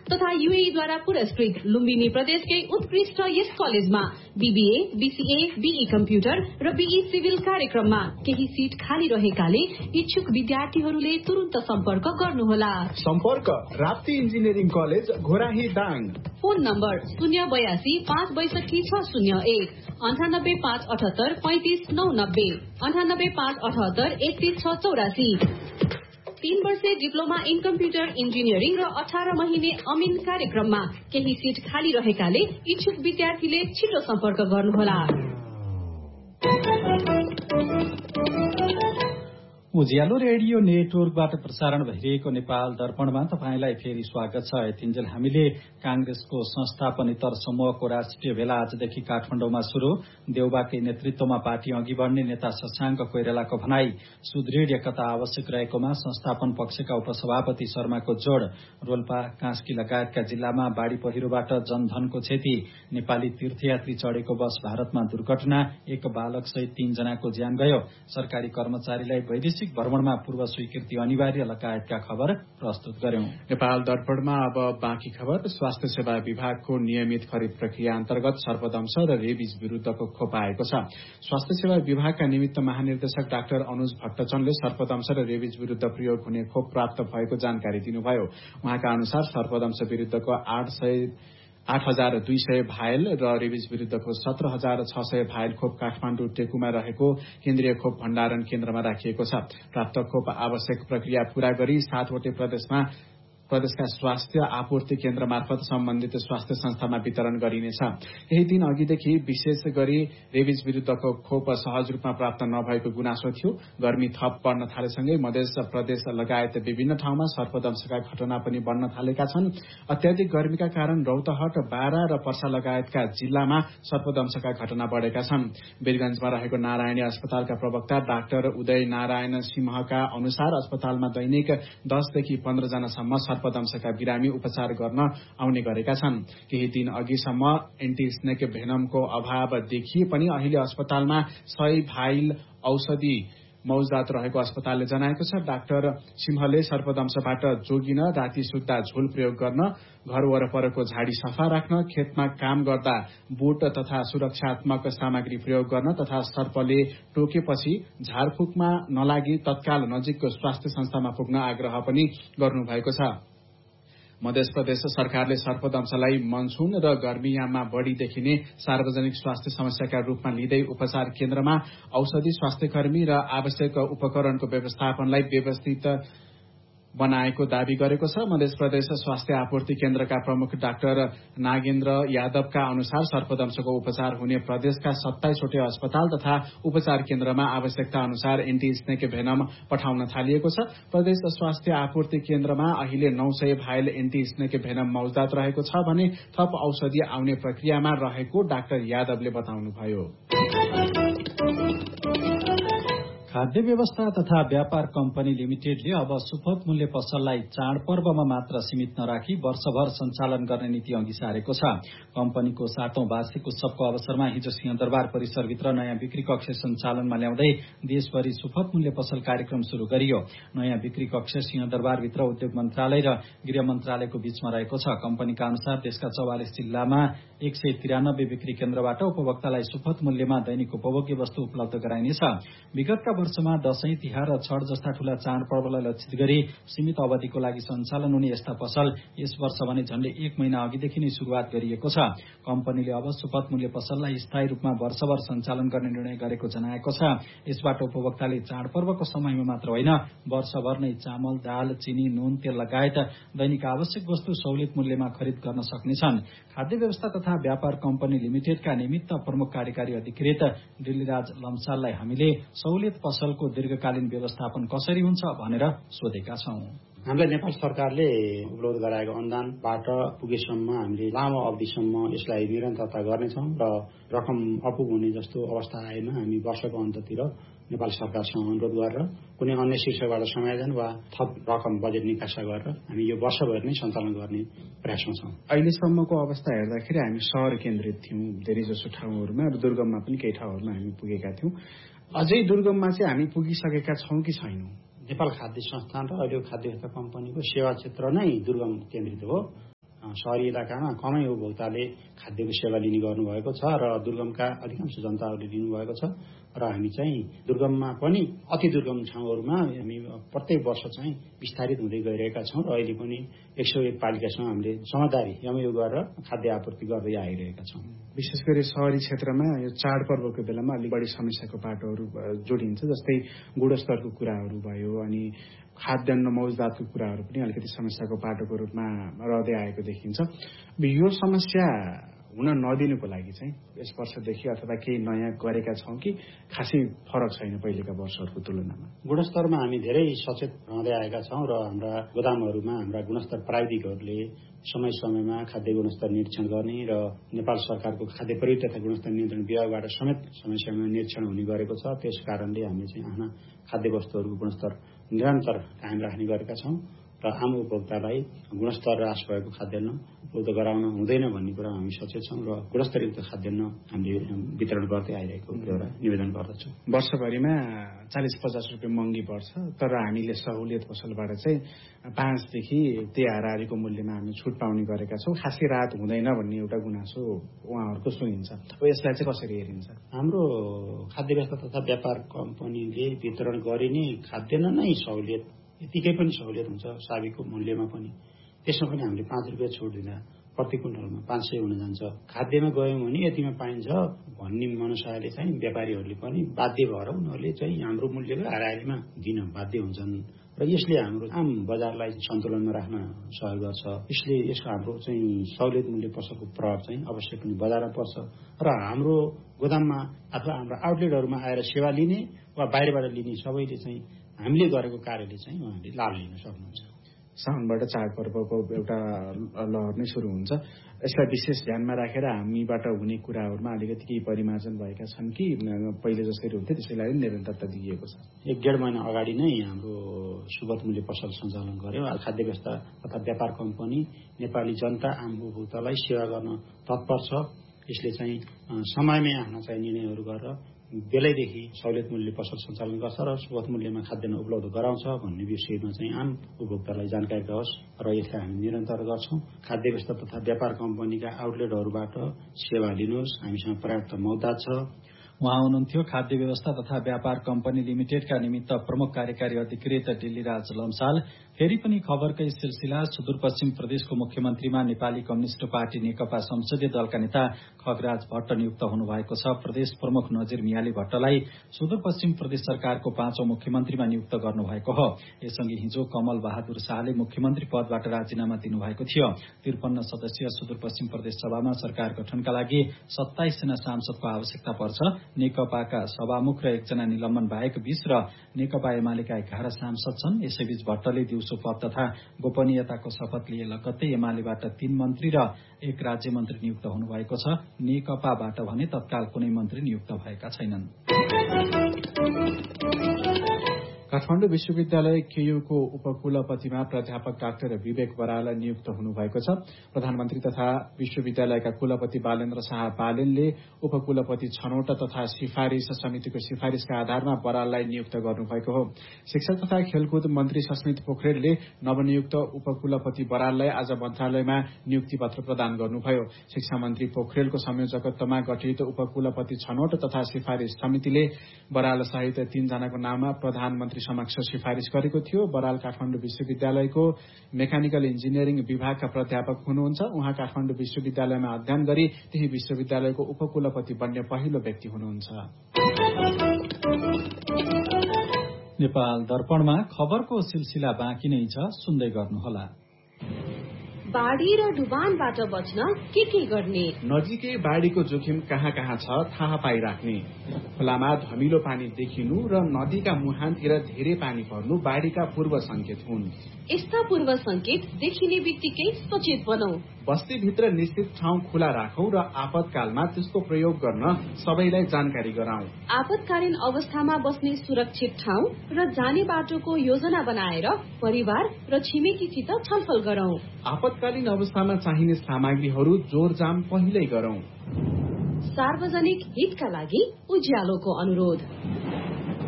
तथा यूएई द्वारा पुरस्कृत लुम्बिनी प्रदेशकै उत्कृष्ट यस कलेजमा बीबीए, बीसीए, बीई कम्प्युटर र बीई सिभिल कार्यक्रममा केही सीट खाली रहेकाले इच्छुक विद्यार्थीहरूले तुरुन्त सम्पर्क गर्नुहोला। सम्पर्क Rapti engineering college Ghorahi Dang. Phone number 082 562 601 98 578 35 990 98 578 31 684। 3 वर्षे डिप्लोमा इन कम्प्युटर इन्जिनियरिङ र 18 महिने अमिन कार्यक्रममा केही सीट खाली रहेकाले इच्छुक विद्यार्थीले छिटो सम्पर्क गर्नुहोला। उज्यालो रेडियो नेटवर्कबाट प्रसारण भइरहेको नेपाल दर्पणमा तपाईंलाई फेरि स्वागत छ। यतिन्जेल हामीले कांग्रेसको संस्थापनेतर समूहको राष्ट्रिय भेला आजदेखि काठमाडौँमा शुरू। देउबाकै नेतृत्वमा पार्टी अघि बढ्ने नेता शशाङ्क कोइरालाको भनाई सुदृढ एकता आवश्यक रहेकोमा संस्थापन पक्षका उपसभापति शर्माको जोड। रोल्पा, कास्की लगायतका जिल्लामा बाढ़ी पहिरोबाट जनधनको क्षति। नेपाली तीर्थयात्री चढ़ेको बस भारतमा दुर्घटना, एक बालक सहित 3 जनाको ज्यान गयो। सरकारी कर्मचारीलाई वैदेशिक भ्रमणमा पूर्व स्वीकृति अनिवार्य लगायतका खबर प्रस्तुत गर्यौं। नेपाल दर्पणमा अब बाँकी खबर। स्वास्थ्य सेवा विभागको नियमित खरिद प्रक्रिया अन्तर्गत सर्पदंश र रेबिज विरूद्धको खोप आएको छ। स्वास्थ्य सेवा विभागका निमित्त महानिर्देशक डाक्टर अनुज भट्टचनले सर्पदंश र रेबिज विरूद्ध प्रयोग हुने खोप प्राप्त भएको जानकारी दिनुभयो। उहाँका अनुसार सर्पदंश विरूद्धको 8,200 भायल र रेबिज विरूद्धको 17,600 भायल खोप काठमाडौँ टेकुमा रहेको केन्द्रीय खोप भण्डारण केन्द्रमा राखिएको छ। प्राप्त खोप आवश्यक प्रक्रिया पूरा गरी 7वटै प्रदेशका स्वास्थ्य आपूर्ति केन्द्र मार्फत सम्बन्धित स्वास्थ्य संस्थामा वितरण गरिनेछ। केही दिन अघिदेखि विशेष गरी रेबिज विरूद्धको खोप सहज रूपमा प्राप्त नभएको गुनासो थियो। गर्मी थप बढ्न थालेसँगै मध्य प्रदेश लगायत विभिन्न ठाउँमा सर्पदंशका घटना पनि बढ्न थालेका छन्। अत्याधिक गर्मीका कारण रौतहट, बारा र पर्सा लगायतका जिल्लामा सर्पदंशका घटना बढेका छन्। वीरगंजमा रहेको नारायणी अस्पतालका प्रवक्ता डाक्टर उदय नारायण सिंहका अनुसार अस्पतालमा दैनिक 10 देखि 15 जनासम्म सर्पदंशका बिरामी उपचार गर्न आउने गरेका छन्। केही दिन अघिसम्म एन्टी स्नेक भेनमको अभाव देखिए पनि अहिले अस्पतालमा 100 भाइल औषधि मौजदात रहेको अस्पतालले जनाएको छ। डाक्टर सिंहले सर्पदंशबाट जोगिन राति सुत्दा झोल प्रयोग गर्न, घर वरपरको झाडी सफा राख्न, खेतमा काम गर्दा बुट तथा सुरक्षात्मक सामग्री प्रयोग गर्न तथा सर्पले टोकेपछि झारफुकमा नलागी तत्काल नजिकको स्वास्थ्य संस्थामा पुग्न आग्रह पनि गर्नुभएको छ। मध्य प्रदेश सरकारले सर्पदंशलाई मनसून र गर्मीयाममा बढ़ी देखिने सार्वजनिक स्वास्थ्य समस्याका रूपमा लिँदै उपचार केन्द्रमा औषधि, स्वास्थ्यकर्मी र आवश्यक उपकरणको व्यवस्थापनलाई व्यवस्थित बनाएको दावी गरेको छ। मध्य प्रदेश स्वास्थ्य आपूर्ति केन्द्रका प्रमुख डाक्टर नागेन्द्र यादवका अनुसार सर्पदंशको उपचार हुने प्रदेशका 27वटै अस्पताल तथा उपचार केन्द्रमा आवश्यकता अनुसार एन्टी स्नेक भेनम पठाउन थालिएको छ। प्रदेश स्वास्थ्य आपूर्ति केन्द्रमा अहिले 900 भाइल एन्टी स्नेक भेनम मौजदात रहेको छ भने थप औषधि आउने प्रक्रियामा रहेको डाक्टर यादवले बताउनुभयो। खाद्य व्यवस्था तथा व्यापार कम्पनी लिमिटेडले अब सुपथ मूल्य पसललाई चाडपर्वमा मात्र सीमित नराखी वर्षभर सञ्चालन गर्ने नीति अघि सारेको छ। कम्पनीको 7औं वार्षिक उत्सवको अवसरमा हिजो सिंहदरबार परिसरभित्र नयाँ बिक्री कक्ष सञ्चालनमा ल्याउँदै देशभरि सुपथ मूल्य पसल कार्यक्रम शुरू गरियो। नयाँ बिक्री कक्ष सिंहदरबारभित्र उद्योग मन्त्रालय र गृह मन्त्रालयको बीचमा रहेको छ। कम्पनीका अनुसार देशका 44 जिल्लामा 193 बिक्री केन्द्रबाट उपभोक्तालाई सुपथ मूल्यमा दैनिक उपभोग्य वस्तु उपलब्ध गराइनेछ। विगतका वर्षमा दशैं, तिहार र छठ जस्ता ठूला चाडपर्वलाई लक्षित गरी सीमित अवधिको लागि सञ्चालन हुने यस्ता पसल यस वर्ष भने झण्डै 1 महिना अघिदेखि नै शुरूआत गरिएको छ। कम्पनीले अब सुपथ मूल्य पसललाई स्थायी रूपमा वर्षभर सञ्चालन गर्ने निर्णय गरेको जनाएको छ। यसबाट उपभोक्ताले चाडपर्वको समयमा मात्र होइन वर्षभर नै चामल, दाल, चिनी, नुन, तेल लगायत दैनिक आवश्यक वस्तु सहुलियत मूल्यमा खरिद गर्न सक्नेछन्। खाद्य व्यवस्था तथा व्यापार कम्पनी लिमिटेडका निमित्त प्रमुख कार्यकारी अधिकृत दिल्लीराज लम्साललाई हामीले सहुलियत पसलको दीर्घकालीन व्यवस्थापन कसरी हुन्छ भनेर सोधेका छौं। हामीलाई नेपाल सरकारले उपलब्ध गराएको अनुदानबाट पुगेसम्म हामीले लामो अवधिसम्म यसलाई निरन्तरता गर्नेछौँ र रकम अपुग हुने जस्तो अवस्था आएमा हामी वर्षको अन्ततिर नेपाल सरकारसँग अनुरोध गरेर कुनै अन्य शीर्षबाट समायोजन वा थप रकम बजेट निकासा गरेर हामी यो वर्षभर नै सञ्चालन गर्ने प्रयासमा छौँ। अहिलेसम्मको अवस्था हेर्दाखेरि हामी सहर केन्द्रित थियौँ धेरै जसो ठाउँहरूमा र दुर्गममा पनि केही ठाउँहरूमा हामी पुगेका थियौँ। अझै दुर्गममा चाहिँ हामी पुगिसकेका छौँ कि छैनौँ? नेपाल खाद्य संस्थान र अहिले खाद्य व्यवस्था कम्पनीको सेवा क्षेत्र नै दुर्गम केन्द्रित हो। शहरी इलाकामा कमै उपभोक्ताले खाद्यको सेवा लिने गर्नुभएको छ र दुर्गमका अधिकांश जनताहरूले लिनुभएको छ र हामी चाहिँ दुर्गममा पनि अति दुर्गम ठाउँहरूमा हामी प्रत्येक वर्ष चाहिँ विस्तारित हुँदै गइरहेका छौँ र अहिले पनि 101 पालिकासँग हामीले समझदारी एमओयू गरेर खाद्य आपूर्ति गर्दै आइरहेका छौँ। विशेष गरी शहरी क्षेत्रमा यो चाडपर्वको बेलामा अलिक बढी समस्याको पाटोहरू जोडिन्छ, जस्तै गुणस्तरको कुराहरू भयो अनि खाद्यान्न मौजदातको कुराहरू पनि अलिकति समस्याको पाटोको रूपमा रहँदै आएको देखिन्छ। यो समस्या हुन नदिनुको लागि चाहिँ यस वर्षदेखि अथवा केही नयाँ गरेका छौँ कि खासै फरक छैन पहिलेका वर्षहरूको तुलनामा? गुणस्तरमा हामी धेरै सचेत रहँदै आएका छौँ र हाम्रा गोदामहरूमा हाम्रा गुणस्तर प्राविधिकहरूले समय समयमा खाद्य गुणस्तर निरीक्षण गर्ने र नेपाल सरकारको खाद्य प्रयोग तथा गुणस्तर नियन्त्रण विभागबाट समेत समय समयमा निरीक्षण हुने गरेको छ। त्यस कारणले हामीले चाहिँ आफ्ना खाद्य वस्तुहरूको गुणस्तर निरन्तर कायम राख्ने गरेका छौँ र आम उपभोक्तालाई गुणस्तर ह्रास भएको खाद्यान्न उपलब्ध गराउन हुँदैन भन्ने कुरा हामी सचेत छौँ र गुणस्तरयुक्त खाद्यान्न हामीले वितरण गर्दै आइरहेको एउटा निवेदन गर्दछौँ। वर्षभरिमा 40-50 रुपियाँ महँगी पर्छ, तर हामीले सहुलियत पसलबाट चाहिँ 5 देखि त्यही हाराहारीको मूल्यमा हामी छुट पाउने गरेका छौँ। खासै राहत हुँदैन भन्ने एउटा गुनासो उहाँहरूको सुनिन्छ। यसलाई चाहिँ कसरी हेरिन्छ? हाम्रो खाद्य व्यवस्था तथा व्यापार कम्पनीले वितरण गरिने खाद्यान्न नै सहुलियत यतिकै पनि सहुलियत हुन्छ साबिकको मूल्यमा पनि। त्यसमा पनि हामीले 5 रुपियाँ छुट दिँदा प्रति क्विन्टलमा 500 हुन जान्छ। खाद्यमा गयौँ भने यतिमा पाइन्छ भन्ने मनसायले चाहिँ व्यापारीहरूले पनि बाध्य भएर उनीहरूले चाहिँ हाम्रो मूल्यको हाराहारीमा दिन बाध्य हुन्छन् र यसले हाम्रो आम बजारलाई सन्तुलनमा राख्न सहयोग गर्छ। यसले यसको हाम्रो चाहिँ सहुलियत मूल्य पसलको प्रभाव चाहिँ अवश्य पनि बजारमा पर्छ र हाम्रो गोदाममा अथवा हाम्रो आउटलेटहरूमा आएर सेवा लिने वा बाहिरबाट लिने सबैले चाहिँ हामीले गरेको कार्यले चाहिँ उहाँले लाभ लिन सक्नुहुन्छ। साउनबाट चाडपर्वको एउटा लहर नै सुरु हुन्छ। यसलाई विशेष ध्यानमा राखेर हामीबाट हुने कुराहरूमा अलिकति केही परिमार्जन भएका छन् कि पहिले जसरी हुन्थ्यो त्यसैलाई निरन्तरता दिइएको छ? 1-1.5 महिना अगाडि नै हाम्रो सुपथ मूल्य पसल सञ्चालन गर्यो। खाद्य व्यवस्था तथा व्यापार कम्पनी नेपाली जनता आम उपभोक्तालाई सेवा गर्न तत्पर छ। यसले चाहिँ समयमै आफ्ना चाहिँ निर्णयहरू गरेर बेलैदेखि सहुलियत मूल्य पसल सञ्चालन गर्छ र सुपथ मूल्यमा खाद्यान्न उपलब्ध गराउँछ भन्ने विषयमा चाहिँ आम उपभोक्तालाई जानकारी रहोस् र यसलाई हामी निरन्तर गर्छौँ। खाद्य व्यवस्था तथा व्यापार कम्पनीका आउटलेटहरूबाट सेवा लिनुहोस्, हामीसँग पर्याप्त मौताद छ। उहाँ हुनुहुन्थ्यो खाद्य व्यवस्था तथा व्यापार कम्पनी लिमिटेडका निमित्त प्रमुख कार्यकारी अधिकृत डिल्लीराज लम्साल। फेरि पनि खबरकै सिलसिला सुदूरपश्चिम प्रदेशको मुख्यमन्त्रीमा नेपाली कम्युनिष्ट पार्टी नेकपा संसदीय दलका नेता खगराज भट्ट नियुक्त हुनुभएको छ। प्रदेश प्रमुख नजिर मियाली भट्टलाई सुदूरपश्चिम प्रदेश सरकारको 5औं मुख्यमन्त्रीमा नियुक्त गर्नुभएको हो। यसअघि हिजो कमल बहादुर शाहले मुख्यमन्त्री पदबाट राजीनामा दिनुभएको थियो। 53 सदस्यीय सुदूरपश्चिम प्रदेश सभामा सरकार गठनका लागि 27 जना सांसदको आवश्यकता पर्छ। नेकपाका सभामुख र 1 जना निलम्बन बाहेक 20 र नेकपा एमालेका 11 सांसद छन्। यसैबीच भट्टले दिउँसो पद तथा गोपनीयताको शपथ लिए लगत्तै एमालेबाट 3 मन्त्री र 1 राज्य मन्त्री नियुक्त हुनुभएको छ। नेकपाबाट भने तत्काल कुनै मन्त्री नियुक्त भएका छैनन्। काठमाडौँ विश्वविद्यालय केयूको उपकुलपतिमा प्राध्यापक डाक्टर विवेक बराल नियुक्त हुनुभएको छ। प्रधानमन्त्री तथा विश्वविद्यालयका कुलपति बालेन्द्र शाह बालेनले उपकुलपति छनौट तथा सिफारिस समितिको सिफारिसका आधारमा बराललाई नियुक्त गर्नुभएको हो। शिक्षा तथा खेलकुद मन्त्री सस्मित पोखरेलले नवनियुक्त उपकुलपति बराललाई आज मन्त्रालयमा नियुक्ति पत्र प्रदान गर्नुभयो। शिक्षा मन्त्री पोखरेलको संयोजकत्वमा गठित उपकुलपति छनौट तथा सिफारिस समितिले बराल सहित 3 जनाको नाममा प्रधानमन्त्री समक्ष सिफारिस गरेको थियो। बराल काठमाडौँ विश्वविद्यालयको मेकानिकल इन्जिनियरिङ विभागका प्राध्यापक हुनुहुन्छ। उहाँ काठमाडौँ विश्वविद्यालयमा अध्ययन गरी त्यही विश्वविद्यालयको उपकुलपति बन्ने पहिलो व्यक्ति हुनुहुन्छ। नेपाल दर्पणमा खबरको सिलसिला बाँकी नै छ, सुन्दै गर्नुहोला। बाढ़ी र डुबानबाट बच्न के गर्ने? नजिकै बाढ़ीको जोखिम कहाँ कहाँ छ थाहा पाइराख्ने। खोलामा धमिलो पानी देखिनु र नदीका मुहानतिर धेरै पानी पर्नु बाढ़ीका पूर्व संकेत हुन्। यस्ता पूर्व संकेत देखिने बित्तिकै सचेत बनौं। बस्तीभित्र निश्चित ठाउँ खुला राखौं र आपतकालमा त्यसको प्रयोग गर्न सबैलाई जानकारी गराउँ। आपतकालीन अवस्थामा बस्ने सुरक्षित ठाउँ र जाने बाटोको योजना बनाएर परिवार र छिमेकीसित छलफल गरौं। आपतकालीन अवस्थामा चाहिने सामग्रीहरू जोरजाम पहिल्यै गरौं। सार्वजनिक हितका लागि उज्यालोको अनुरोध।